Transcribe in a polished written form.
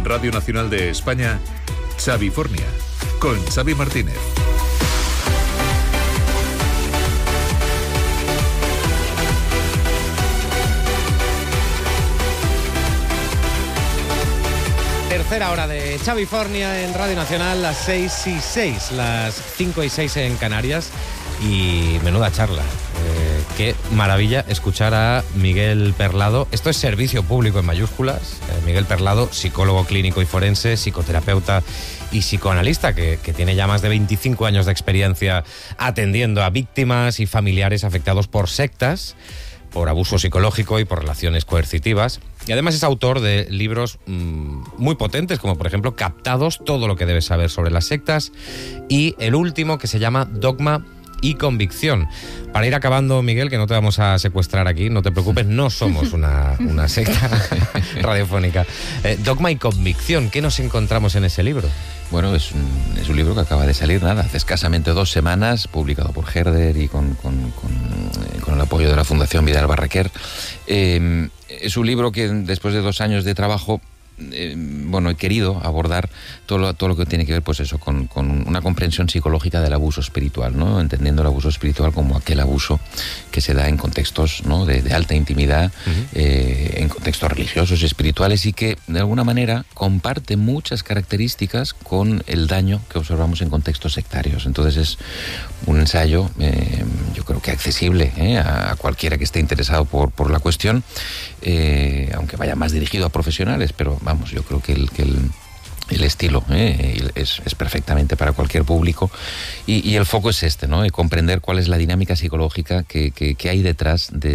Radio Nacional de España, Xavifornia, con Xavi Martínez. Tercera hora de Xavifornia en Radio Nacional, las 6:06, las 5:06 en Canarias. Y menuda charla. Qué maravilla escuchar a Miguel Perlado. Esto es servicio público en mayúsculas. Miguel Perlado, psicólogo clínico y forense, psicoterapeuta y psicoanalista, que tiene ya más de 25 años de experiencia atendiendo a víctimas y familiares afectados por sectas, por abuso psicológico y por relaciones coercitivas. Y además es autor de libros muy potentes, como por ejemplo Captados, todo lo que debes saber sobre las sectas, y el último, que se llama Dogma y Convicción. Para ir acabando, Miguel, que no te vamos a secuestrar aquí, no te preocupes, no somos una secta radiofónica. Dogma y Convicción, ¿qué nos encontramos en ese libro? Bueno, es un libro que acaba de salir, hace escasamente 2 semanas, publicado por Herder y con el apoyo de la Fundación Vidal Barraquer. Es un libro que después de 2 años de trabajo, he querido abordar todo lo que tiene que ver, pues eso, con una comprensión psicológica del abuso espiritual, ¿no? Entendiendo el abuso espiritual como aquel abuso que se da en contextos, ¿no?, de alta intimidad, en contextos religiosos y espirituales, y que de alguna manera comparte muchas características con el daño que observamos en contextos sectarios. Entonces es un ensayo, yo creo que accesible a cualquiera que esté interesado por la cuestión, aunque vaya más dirigido a profesionales, pero vamos, yo creo que el estilo es perfectamente para cualquier público, y el foco es este, ¿no? Comprender cuál es la dinámica psicológica que hay detrás de